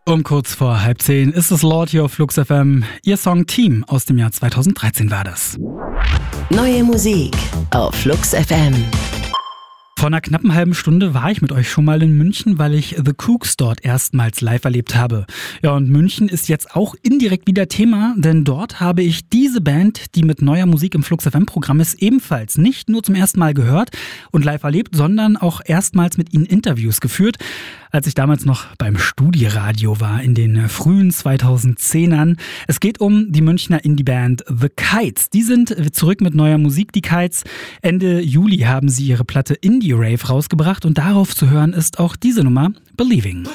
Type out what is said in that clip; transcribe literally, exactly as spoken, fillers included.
Um kurz vor halb zehn ist es Lord hier auf Flux F M. Ihr Song Team aus dem Jahr zweitausenddreizehn war das. Neue Musik auf Flux F M. Vor einer knappen halben Stunde war ich mit euch schon mal in München, weil ich The Kooks dort erstmals live erlebt habe. Ja, und München ist jetzt auch indirekt wieder Thema, denn dort habe ich diese Band, die mit neuer Musik im Flux F M-Programm ist, ebenfalls nicht nur zum ersten Mal gehört und live erlebt, sondern auch erstmals mit ihnen Interviews geführt, als ich damals noch beim Studiradio war in den frühen zweitausendzehnern. Es geht um die Münchner Indie-Band The Kites. Die sind zurück mit neuer Musik, die Kites. Ende Juli haben sie ihre Platte Indie Rave rausgebracht und darauf zu hören ist auch diese Nummer Believing.